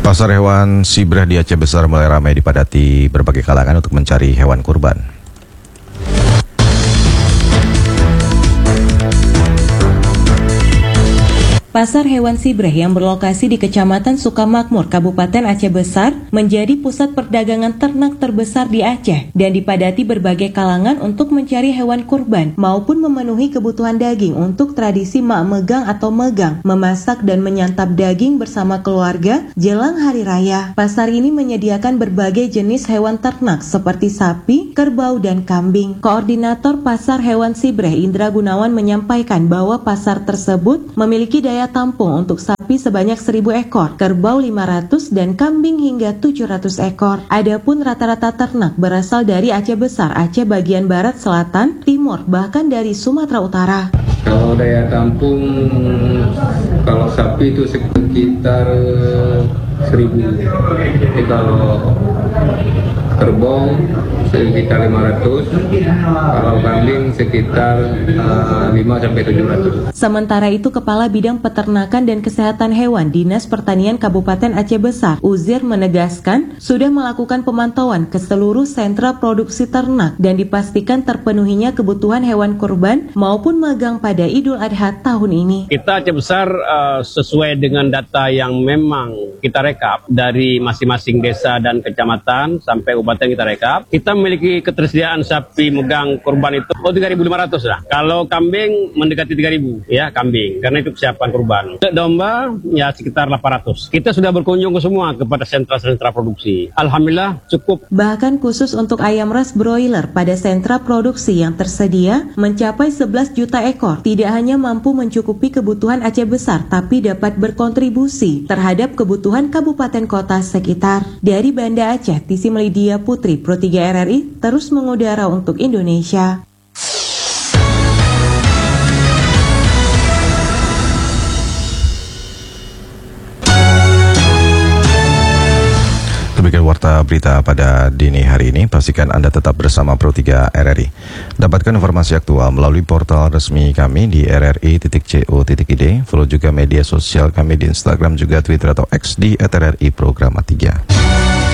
Pasar hewan Sibreh di Aceh Besar mulai ramai dipadati berbagai kalangan untuk mencari hewan kurban. Pasar Hewan Sibreh yang berlokasi di Kecamatan Sukamakmur, Kabupaten Aceh Besar, menjadi pusat perdagangan ternak terbesar di Aceh dan dipadati berbagai kalangan untuk mencari hewan kurban maupun memenuhi kebutuhan daging untuk tradisi mak megang atau megang, memasak dan menyantap daging bersama keluarga jelang hari raya. Pasar ini menyediakan berbagai jenis hewan ternak seperti sapi, kerbau, dan kambing. Koordinator Pasar Hewan Sibreh, Indra Gunawan, menyampaikan bahwa pasar tersebut memiliki daya tampung untuk sapi sebanyak 1.000 ekor, kerbau 500 dan kambing hingga 700 ekor. Adapun rata-rata ternak berasal dari Aceh Besar, Aceh bagian barat, selatan, timur, bahkan dari Sumatera Utara. Kalau daya tampung, kalau sapi itu sekitar 1.000. Jadi kalau kerbau sekitar 500, kalau kambing sekitar 5-700. Sementara itu, Kepala Bidang Peternakan dan Kesehatan Hewan Dinas Pertanian Kabupaten Aceh Besar, Uzir, menegaskan sudah melakukan pemantauan ke seluruh sentra produksi ternak dan dipastikan terpenuhinya kebutuhan hewan kurban maupun megang pada Idul Adha tahun ini. Kita Aceh Besar sesuai dengan data yang memang kita rekap dari masing-masing desa dan kecamatan sampai kabupaten kita rekap. Kita memiliki ketersediaan sapi megang kurban itu 3.500 lah. Kalau kambing mendekati 3.000 ya kambing, karena itu kesiapan kurban. Domba ya sekitar 800. Kita sudah berkunjung ke semua kepada sentra-sentra produksi. Alhamdulillah cukup. Bahkan khusus untuk ayam ras broiler pada sentra produksi yang tersedia mencapai 11 juta ekor. Tidak hanya mampu mencukupi kebutuhan Aceh Besar, tapi dapat berkontribusi terhadap kebutuhan kabupaten kota sekitar. Dari Banda Aceh, Tisi Melidia Putri, Pro 3 RRI, terus mengudara untuk Indonesia. Demikian warta berita pada dini hari ini. Pastikan Anda tetap bersama Pro 3 RRI. Dapatkan informasi aktual melalui portal resmi kami di rri.co.id. Follow juga media sosial kami di Instagram juga Twitter atau X di @RRI Programa 3.